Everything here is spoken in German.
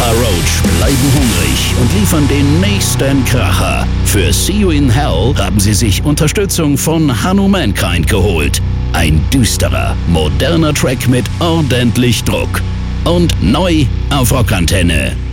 Papa Roach bleiben hungrig und liefern den nächsten Kracher. Für See You in Hell haben sie sich Unterstützung von Hanno Mankind geholt. Ein düsterer, moderner Track mit ordentlich Druck. Und neu auf Rockantenne.